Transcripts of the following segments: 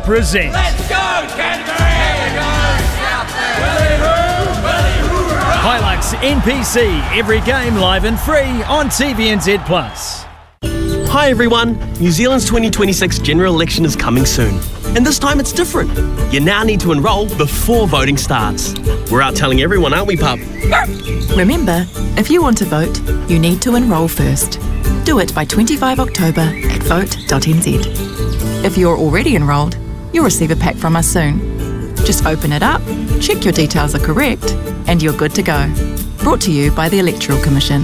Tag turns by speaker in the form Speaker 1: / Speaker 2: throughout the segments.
Speaker 1: present.
Speaker 2: Let's go, Canterbury!
Speaker 1: Hilux NPC, every game live and free on TVNZ Plus.
Speaker 3: Hi everyone, New Zealand's 2026 general election is coming soon. And this time it's different. You now need to enrol before voting starts. We're out telling everyone, aren't we, pup?
Speaker 4: Remember, if you want to vote, you need to enrol first. Do it by 25 October at vote.nz. If you're already enrolled, you'll receive a pack from us soon. Just open it up, check your details are correct, and you're good to go. Brought to you by the Electoral Commission.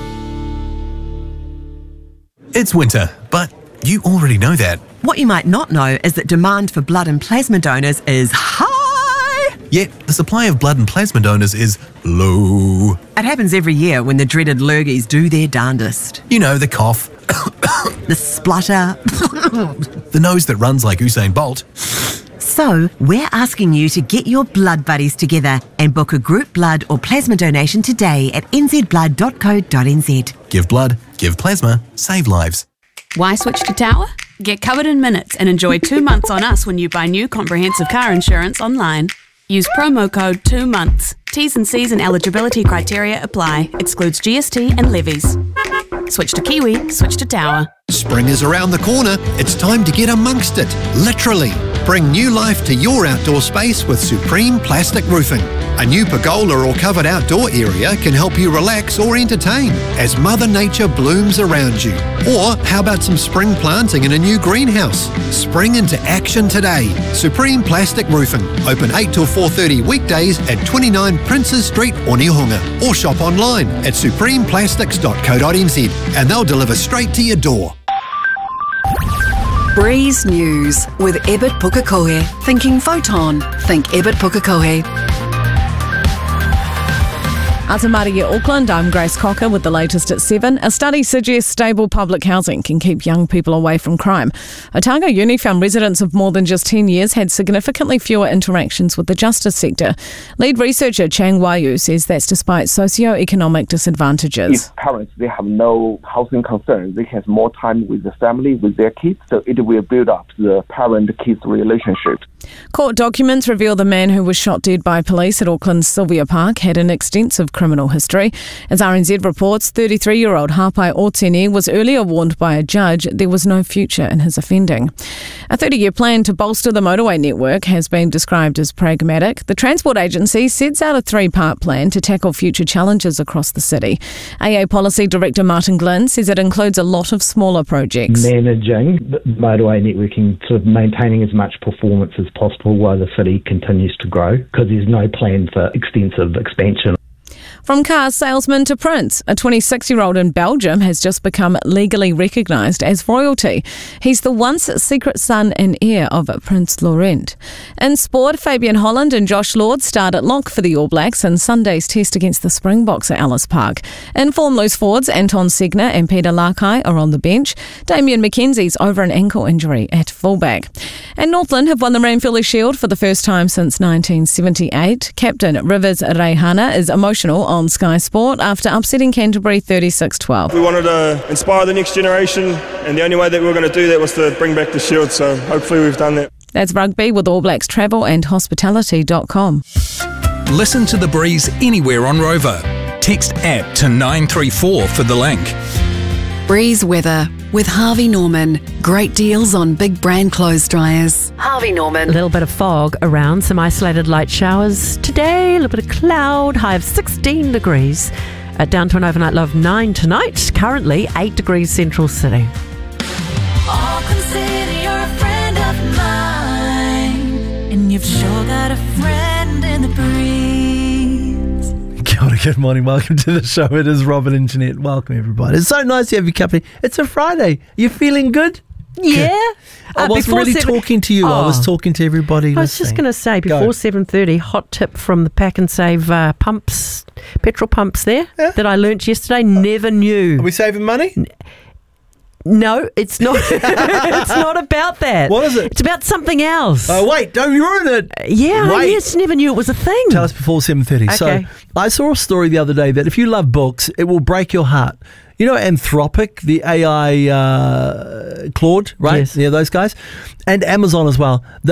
Speaker 5: It's winter, but you already know that.
Speaker 6: What you might not know is that demand for blood and plasma donors is high.
Speaker 5: Yet the supply of blood and plasma donors is low.
Speaker 6: It happens every year when the dreaded lurgies do their darndest.
Speaker 5: You know, the cough,
Speaker 6: The splutter.
Speaker 5: the nose that runs like Usain Bolt.
Speaker 6: So, we're asking you to get your blood buddies together and book a group blood or plasma donation today at nzblood.co.nz.
Speaker 5: Give blood, give plasma, save lives.
Speaker 7: Why switch to Tower? Get covered in minutes and enjoy 2 months on us when you buy new comprehensive car insurance online. Use promo code 2 months. T's and C's and eligibility criteria apply. Excludes GST and levies. Switch to Kiwi, switch to Tower.
Speaker 8: Spring is around the corner. It's time to get amongst it, literally. Bring new life to your outdoor space with Supreme Plastic Roofing. A new pergola or covered outdoor area can help you relax or entertain as Mother Nature blooms around you. Or how about some spring planting in a new greenhouse? Spring into action today. Supreme Plastic Roofing. Open 8 till 4:30 weekdays at 29 Princes Street, Onehunga. Or shop online at supremeplastics.co.nz and they'll deliver straight to your door.
Speaker 9: Breeze News with Ebert Pukekohe. Thinking photon. Think Ebert Pukekohe.
Speaker 10: Atamari Auckland, I'm Grace Cocker with the latest at 7. A study suggests stable public housing can keep young people away from crime. Otago Uni found residents of more than just 10 years had significantly fewer interactions with the justice sector. Lead researcher Chang Wayu says that's despite socio-economic disadvantages.
Speaker 11: If parents, they have no housing concerns, they can have more time with the family, with their kids, so it will build up the parent-kids relationship.
Speaker 10: Court documents reveal the man who was shot dead by police at Auckland's Sylvia Park had an extensive criminal history. As RNZ reports, 33-year-old Hapai Otene was earlier warned by a judge there was no future in his offending. A 30-year plan to bolster the motorway network has been described as pragmatic. The Transport Agency sets out a 3-part plan to tackle future challenges across the city. AA Policy Director Martin Glynn says it includes a lot of smaller projects.
Speaker 12: Managing the motorway networking, sort of maintaining as much performance as possible while the city continues to grow, because there's no plan for extensive expansion.
Speaker 10: From car salesman to prince, a 26-year-old in Belgium has just become legally recognised as royalty. He's the once secret son and heir of Prince Laurent. In sport, Fabian Holland and Josh Lord start at lock for the All Blacks in Sunday's test against the Springboks at Ellis Park. In form loose forwards, Anton Segner and Peter Lakai are on the bench. Damien McKenzie's over an ankle injury at fullback. And Northland have won the Ranfurly Shield for the first time since 1978. Captain Rivers Reihana is emotional on Sky Sport after upsetting Canterbury 36-12.
Speaker 13: We wanted to inspire the next generation, and the only way that we were going to do that was to bring back the Shield, so hopefully we've done that.
Speaker 10: That's rugby with All Blacks Travel and Hospitality.com.
Speaker 14: Listen to The Breeze anywhere on Rover. Text app to 934 for the link.
Speaker 9: Breeze weather with Harvey Norman. Great deals on big brand clothes dryers. Harvey Norman.
Speaker 15: A little bit of fog around, some isolated light showers. Today, a little bit of cloud, high of 16 degrees. Down to an overnight low of 9 tonight. Currently 8 degrees Central City.
Speaker 16: Auckland City, you're a friend of mine, and you've sure got a friend in the breeze.
Speaker 17: Kia ora, good morning, welcome to the show. It is Robin and Jeanette. Welcome everybody. It's so nice to have your company. It's a Friday. You feeling good?
Speaker 15: Yeah.
Speaker 17: I wasn't really talking to you. I was talking to everybody.
Speaker 15: I was just going to say, before 7:30, hot tip from the Pack and Save pumps, petrol pumps there that I learnt yesterday. Never knew.
Speaker 17: Are we saving money?
Speaker 15: No, it's not. It's not about that.
Speaker 17: What is it?
Speaker 15: It's about something else.
Speaker 17: Oh, wait, don't ruin it.
Speaker 15: Yeah, I just never knew it was a thing.
Speaker 17: Tell us before 7:30.
Speaker 15: Okay.
Speaker 17: So I saw a story the other day that if you love books, it will break your heart. You know Anthropic, the AI Claude, right?
Speaker 15: Yes.
Speaker 17: Yeah, those guys. And Amazon as well.